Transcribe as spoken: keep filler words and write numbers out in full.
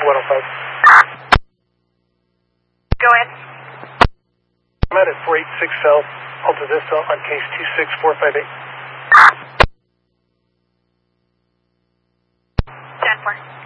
one oh five. Go ahead. I'm at four eight six South Alta Vista on case two six four five eight. ten four.